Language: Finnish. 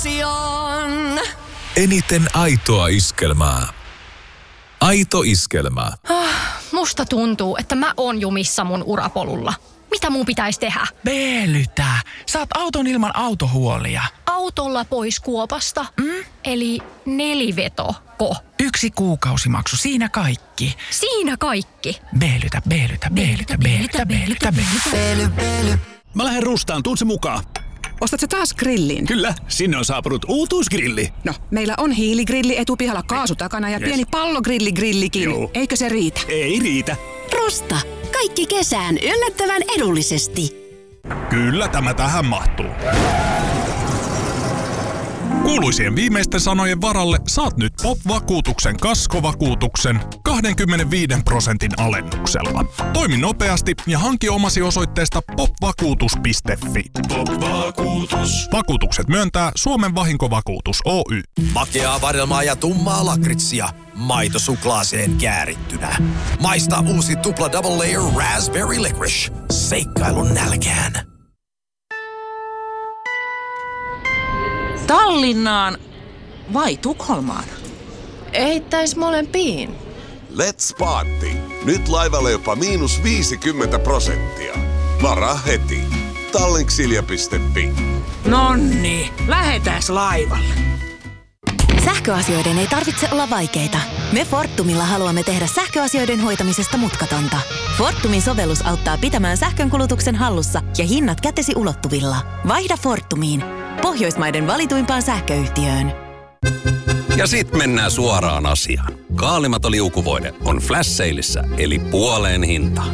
asiaan. Eniten aitoa iskelmää. Aito iskelmä. Musta tuntuu, että mä oon jumissa mun urapolulla. Mitä mun pitäisi tehdä? Veelytä. Saat auton ilman autohuolia. Autolla pois kuopasta? Eli nelivetoko? 1 kuukausimaksu, siinä kaikki. Siinä kaikki. Veelytä. Mä lähden Rustaan, tuut se mukaan. Ostatko taas grillin? Kyllä, sinne on saapunut uutuusgrilli. No, meillä on hiiligrilli etupihalla kaasu takana ja pieni pallogrilligrillikin. Joo. Eikö se riitä? Ei riitä. Rusta. Kaikki kesään yllättävän edullisesti. Kyllä tämä tähän mahtuu. Kuuluisien viimeisten sanojen varalle saat nyt POP-vakuutuksen kaskovakuutuksen 25% alennuksella. Toimi nopeasti ja hanki omasi osoitteesta popvakuutus.fi. Pop-vakuutus. Vakuutukset myöntää Suomen vahinkovakuutus Oy. Makeaa vadelmaa ja tummaa lakritsia. Maito suklaaseen käärittynä. Maista uusi tupla double layer raspberry licorice. Seikkailun nälkään. Tallinnaan vai Tukholmaan? Eittäis molempiin. Let's party! Nyt laivalle jopa -50%. Varaa heti. Tallinksilja.fi. Nonni, lähetääs laivalle. Sähköasioiden ei tarvitse olla vaikeita. Me Fortumilla haluamme tehdä sähköasioiden hoitamisesta mutkatonta. Fortumin sovellus auttaa pitämään sähkönkulutuksen hallussa ja hinnat kätesi ulottuvilla. Vaihda Fortumiin. Pohjoismaiden valituimpaan sähköyhtiöön. Ja sit mennään suoraan asiaan. Kaalimato liukuvoide on flash saleissa, eli puoleen hintaan.